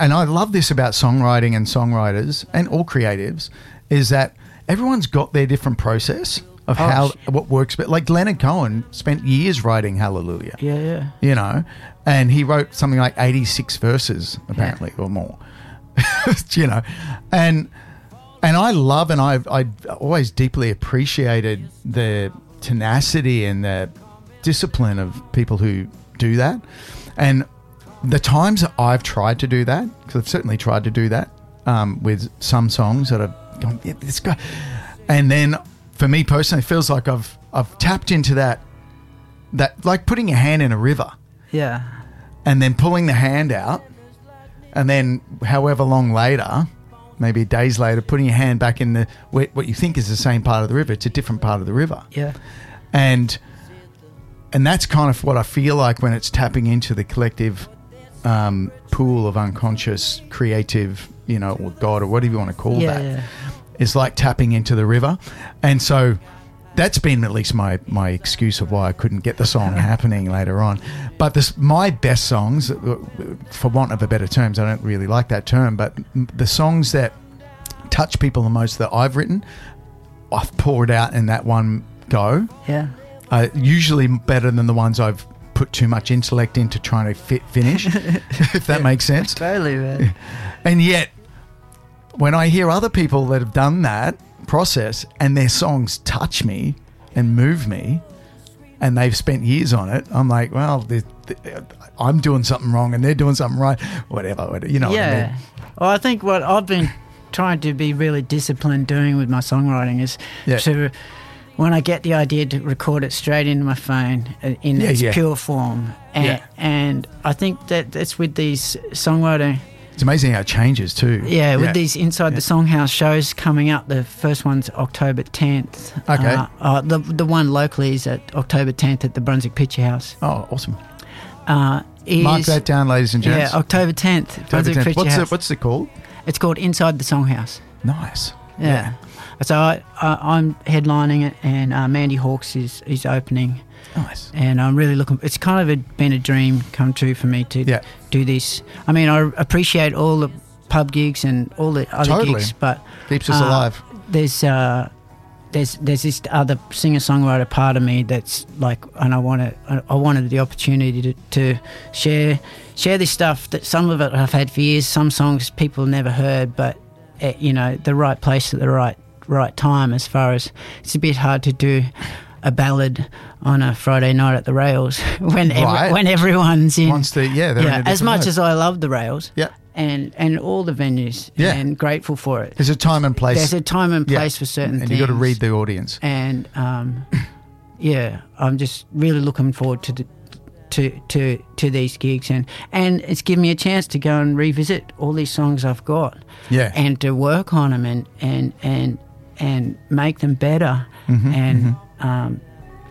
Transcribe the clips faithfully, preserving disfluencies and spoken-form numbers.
and I love this about songwriting and songwriters and all creatives, is that everyone's got their different process of Oh, how sh- what works. But like Leonard Cohen spent years writing Hallelujah. Yeah, yeah. You know, and he wrote something like eighty-six verses apparently or more. You know, and and I love and I've I always deeply appreciated the tenacity and the discipline of people who do that. And the times that I've tried to do that, because I've certainly tried to do that um, with some songs that I've gone, yeah, this guy, and then for me personally, it feels like I've I've tapped into that that like putting your hand in a river Yeah. and then pulling the hand out, and then however long later, maybe days later, putting your hand back in the what you think is the same part of the river. It's a different part of the river. Yeah. And and that's kind of what I feel like when it's tapping into the collective um, pool of unconscious, creative, you know, or God or whatever you want to call Yeah, that. yeah. It's like tapping into the river. And so that's been at least my, my excuse of why I couldn't get the song happening later on. But this, my best songs, for want of a better terms, I don't really like that term, but the songs that touch people the most that I've written, I've poured out in that one go. Yeah. Uh, usually better than the ones I've put too much intellect into trying to fit finish, if that makes sense. Totally, man. And yet, when I hear other people that have done that process and their songs touch me and move me and they've spent years on it, I'm like, well, they, they, I'm doing something wrong and they're doing something right. Whatever, whatever you know yeah. what I mean? Well, I think what I've been trying to be really disciplined doing with my songwriting is Yeah. to, when I get the idea, to record it straight into my phone uh, in Yeah, its yeah. pure form. And, Yeah. and I think that that's with these songwriting... It's amazing how it changes too. Yeah, with these Inside the Songhouse shows coming up, the first one's October tenth. Okay. Uh, uh, the the one locally is at October tenth at the Brunswick Picture House. Oh, awesome. Uh, is, Mark that down, ladies and gents. Yeah, October tenth, October Brunswick tenth. Picture What's House. it, what's it called? It's called Inside the Songhouse. Nice. Yeah. So I, I, I'm headlining it, and uh, Mandy Hawks is, is opening. Nice. And I'm really looking... It's kind of a, been a dream come true for me to Yeah. do this. I mean, I appreciate all the pub gigs and all the other Totally. gigs, but... Keeps us uh, alive. There's uh, there's there's this other singer-songwriter part of me that's like... And I want to... I wanted the opportunity to, to share share this stuff, that some of it I've had for years, some songs people never heard, but, uh, you know, the right place at the right right time, as far as... It's a bit hard to do a ballad on a Friday night at the Rails when Right. every, when everyone's in. Wants to, yeah. they're in a Yeah, as different much mode. as I love the Rails, Yeah. and and all the venues, Yeah. and grateful for it. There's a time and place. There's a time and Yeah. place for certain and things, you've got to read the audience. And um, yeah, I'm just really looking forward to the, to to to these gigs, and and it's given me a chance to go and revisit all these songs I've got, Yeah. and to work on them and and and and make them better, Mhm, and um,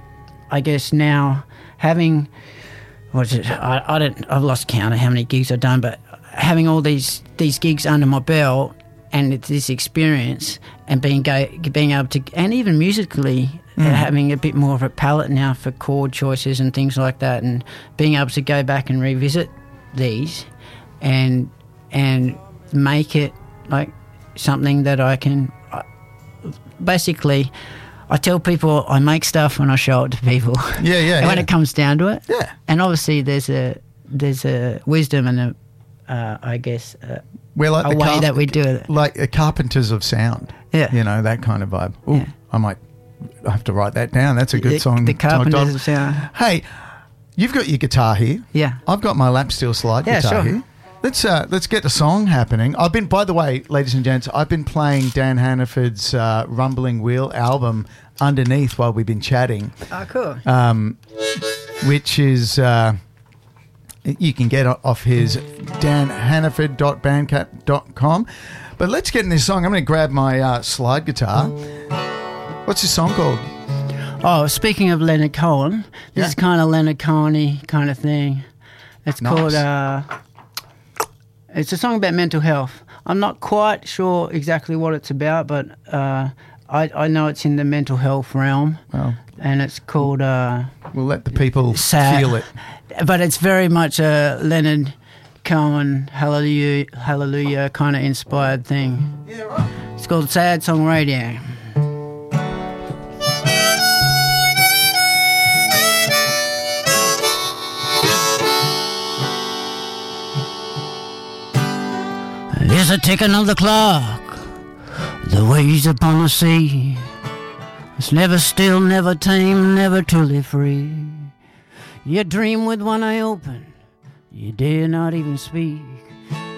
I guess now having what's it? I, I don't. I've lost count of how many gigs I've done, but having all these these gigs under my belt and it's this experience and being go, being able to, and even musically Mm. uh, having a bit more of a palette now for chord choices and things like that, and being able to go back and revisit these and and make it like something that I can uh, basically. I tell people I make stuff when I show it to people. Yeah, yeah. And when yeah. it comes down to it. Yeah. And obviously there's a there's a wisdom and a uh, I guess uh, We're like a the way carp- that we do it. like a carpenters of sound. Yeah. You know, that kind of vibe. Ooh, Yeah. I might have to write that down. That's a good The- song. the song Carpenters title. of Sound. Hey, you've got your guitar here. Yeah. I've got my lap steel slide Yeah, guitar sure. here. Let's uh, let's get the song happening. I've been, by the way, ladies and gents, I've been playing Dan Hannaford's uh, Rumbling Wheel album underneath while we've been chatting, Oh, cool. um, which is uh, you can get off his dan hannaford dot bandcamp dot com. But let's get in this song. I'm going to grab my uh, slide guitar. What's this song called? Oh, speaking of Leonard Cohen, this Yeah. is kind of Leonard Cohen-y kind of thing. It's Nice. called, uh, it's a song about mental health. I'm not quite sure exactly what it's about, but uh, I, I know it's in the mental health realm. Well, And it's called... Uh, we'll let the people Sad. feel it. But it's very much a Leonard Cohen, Hallelujah, Hallelujah kind of inspired thing. Yeah, right. It's called Sad Song Radio. There's a ticking of the clock, the waves upon the sea. It's never still, never tame, never truly free. You dream with one eye open, you dare not even speak.